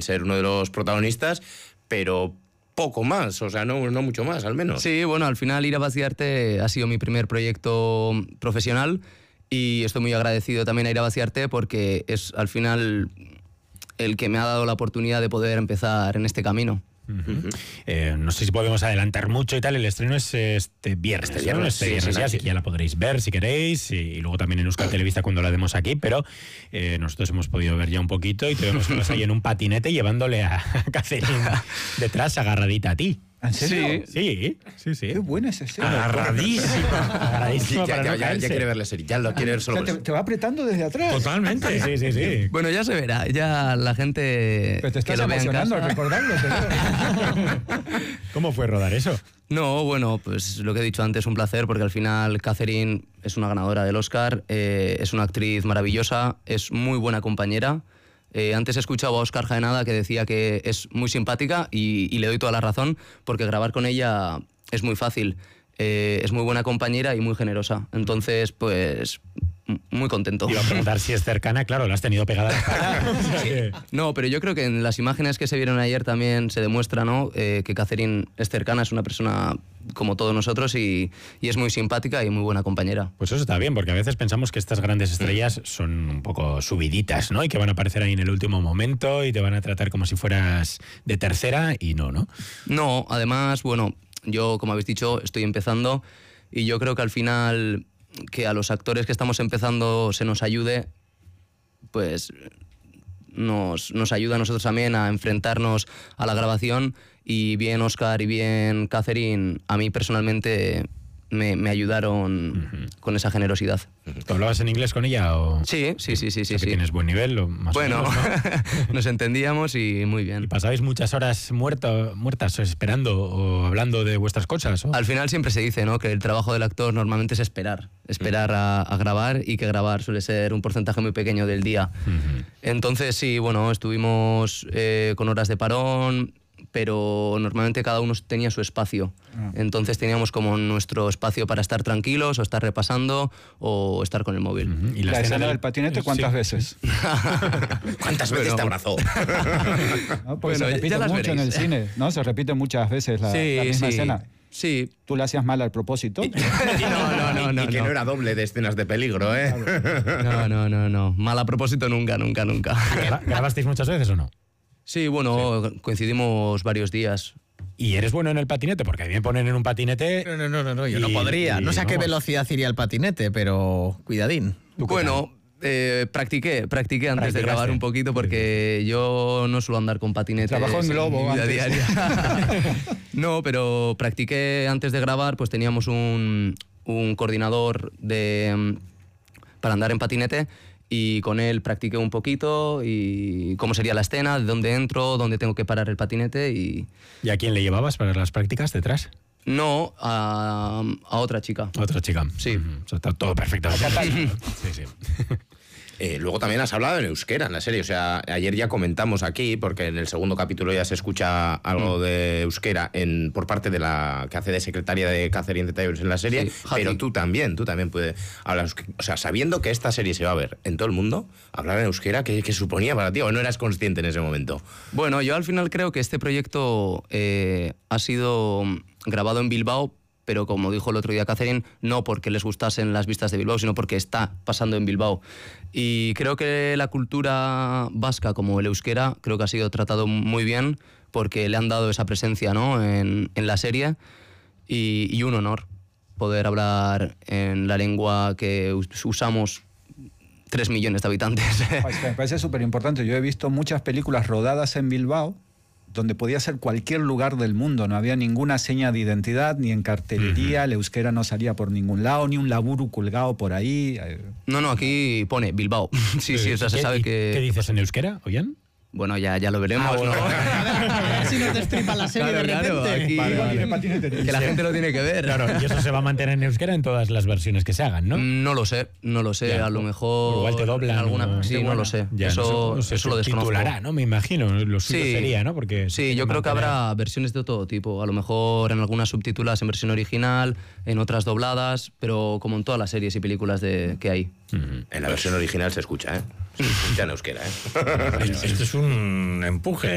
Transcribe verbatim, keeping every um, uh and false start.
ser uno de los protagonistas, pero poco más, o sea, no, no mucho más, al menos. Sí, bueno, al final Ir a Vaciarte ha sido mi primer proyecto profesional y estoy muy agradecido también a Ir a Vaciarte porque es al final el que me ha dado la oportunidad de poder empezar en este camino. Uh-huh. eh, no sé si podemos adelantar mucho y tal. El estreno es este viernes, este viernes, ¿no? Este sí, viernes sí, ya, sí. así que ya la podréis ver si queréis, y, y luego también en Euskal Televista cuando la demos aquí, pero eh, nosotros hemos podido ver ya un poquito y te vemos que vas ahí en un patinete llevándole a Catherine detrás agarradita a ti. ¿En serio? Sí, sí, sí. Qué buena esa escena. Agarradísima. Agarradísima ya, para ya, no ya, ya caerse. quiere ver la serie, ya lo quiere ver O solo sea, te, por eso. te va apretando desde atrás. Totalmente. Sí, sí, sí. Bueno, ya se verá, ya la gente Pero te que estás lo vea en emocionando al casa... recordarlo. te veo. ¿Cómo fue rodar eso? No, bueno, pues lo que he dicho antes, un placer, porque al final Catherine es una ganadora del Oscar, eh, es una actriz maravillosa, es muy buena compañera. Eh, antes he escuchado a Óscar Jaenada que decía que es muy simpática y, y le doy toda la razón, porque grabar con ella es muy fácil. Eh, es muy buena compañera y muy generosa. Entonces, pues, muy contento. Iba a preguntar si es cercana, claro, la has tenido pegada a la cara. O sea que- No, pero yo creo que en las imágenes que se vieron ayer también se demuestra, ¿no? Eh, que Catherine es cercana, es una persona como todos nosotros y, y es muy simpática y muy buena compañera. Pues eso está bien, porque a veces pensamos que estas grandes estrellas son un poco subiditas, ¿no? Y que van a aparecer ahí en el último momento y te van a tratar como si fueras de tercera, y no, ¿no? No, además, bueno, yo, como habéis dicho, estoy empezando y yo creo que al final que a los actores que estamos empezando se nos ayude, pues nos, nos ayuda a nosotros también a enfrentarnos a la grabación, y bien Óscar y bien Catherine, a mí personalmente me, me ayudaron uh-huh. con esa generosidad. ¿Tú hablabas en inglés con ella o...? Sí, sí, sí, sí, O sea, sí. que sí. tienes buen nivel, o más Bueno, o menos, ¿no? nos entendíamos y muy bien. ¿Y pasabais muchas horas muerto, muertas esperando o hablando de vuestras cosas? ¿O? Al final siempre se dice, ¿no?, que el trabajo del actor normalmente es esperar, esperar a, a grabar, y que grabar suele ser un porcentaje muy pequeño del día. Uh-huh. Entonces sí, bueno, estuvimos eh, con horas de parón, pero normalmente cada uno tenía su espacio. Ah. Entonces teníamos como nuestro espacio para estar tranquilos o estar repasando o estar con el móvil. Uh-huh. ¿Y La, escena escena del patinete, ¿cuántas sí. veces? ¿Cuántas veces Bueno. te abrazó? ¿No? Porque Bueno, se ya repite las mucho en el veréis. cine, ¿no? Se repite muchas veces la, Sí, la misma sí. escena. Sí. ¿Tú la hacías mal al propósito? No, no, no, no. y que no. no. era doble de escenas de peligro, ¿eh? No, no, no, no. Mal a propósito nunca, nunca, nunca. ¿Gra- ¿Grabasteis muchas veces o no? Sí, bueno, coincidimos varios días. ¿Y eres bueno en el patinete? Porque a mí me ponen en un patinete... No, no, no, no, no, yo Y- no podría. y No sé a qué vamos. velocidad iría el patinete, pero cuidadín. ¿Tú qué Bueno, eh, practiqué, practiqué antes de Practicaste. grabar un poquito, porque yo no suelo andar con patinete. Trabajó en Globo mi vida antes. diaria. No, pero practiqué antes de grabar, pues teníamos un, un coordinador de, mm, para andar en patinete, y con él practiqué un poquito y cómo sería la escena, de dónde entro, dónde tengo que parar el patinete, y ¿Y a quién le llevabas para las prácticas detrás? no a, a otra chica. A otra chica. Sí. Ujú. O sea, está todo perfecto. Sí, sí. Eh, luego también has hablado en euskera en la serie, o sea, ayer ya comentamos aquí, porque en el segundo capítulo ya se escucha algo Mm. de euskera en, por parte de la que hace de secretaria de Catherine Zeta-Jones en la serie, Sí, Jati. pero tú también, tú también puedes hablar euskera. O sea, sabiendo que esta serie se va a ver en todo el mundo, hablar en euskera, ¿qué, qué suponía para ti? ¿O no eras consciente en ese momento? Bueno, yo al final creo que este proyecto eh, ha sido grabado en Bilbao, pero como dijo el otro día Catherine, no porque les gustasen las vistas de Bilbao, sino porque está pasando en Bilbao. Y creo que la cultura vasca, como el euskera, creo que ha sido tratado muy bien, porque le han dado esa presencia, ¿no?, en, en la serie, y, y un honor poder hablar en la lengua que us- usamos tres millones de habitantes. Pues me parece súper importante. Yo he visto muchas películas rodadas en Bilbao, donde podía ser cualquier lugar del mundo. No había ninguna seña de identidad, ni en cartelería, el euskera no salía por ningún lado, ni un laburu colgado por ahí. Eh, No, no, aquí pone Bilbao. Sí, sí, o sea, se ¿Qué- sabe y que... ¿Qué dices en euskera, Ollán? Bueno, ya, ya lo veremos, Ah, bueno. ¿no? A ver si nos destripa la serie Claro, de claro, repente. aquí- Vale, vale. Patinete. Que la gente lo tiene que ver. Claro, y eso se va a mantener en euskera en todas las versiones que se hagan, ¿no? No lo sé, no lo sé. Ya, a lo o- mejor... Igual te doblan. Alguna... o- Sí, Qué no bueno. lo sé. Ya, eso no sé, eso lo se desconozco. titulará, ¿no? Me imagino. Lo suyo Sí. sería, ¿no? Porque se Sí, quiere yo creo que mantener. habrá versiones de todo tipo. A lo mejor en algunas subtítulas en versión original, en otras dobladas, pero como en todas las series y películas de, que hay. Ujú. En la versión original se escucha, ¿eh? Se escucha en euskera, ¿eh? Esto es un empuje.